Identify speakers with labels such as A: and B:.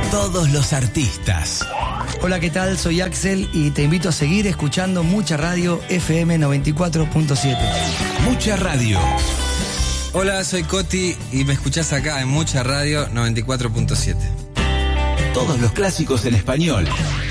A: Todos los artistas.
B: Hola, ¿qué tal? Soy Axel y te invito a seguir escuchando Mucha Radio FM 94.7.
A: Mucha Radio.
C: Hola, soy Coti y me escuchás acá en Mucha Radio 94.7.
A: Todos los clásicos en español.